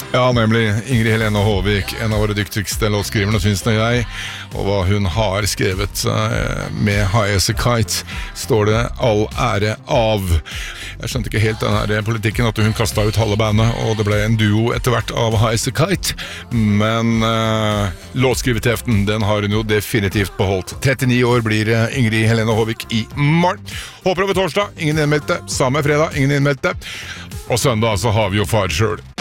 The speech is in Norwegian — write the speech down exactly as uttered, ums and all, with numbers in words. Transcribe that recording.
Ja, nemlig Ingrid Helene Håvik, en av våre dyktigste låtskriverne, synes nå jeg. Og hva hun har skrevet med High as a Kite, står det all ære av. Jeg skjønte ikke helt den her politikken, at hun kastet ut halve bandet, og det ble en duo etter hvert av High as a Kite. Men uh, låtskriveteften, den har hun jo definitivt beholdt. trettini år blir Ingrid Helene Håvik i morgen. Håper over torsdag, ingen innmeldte. Samme fredag, ingen innmeldte. Og søndag så har vi jo far selv.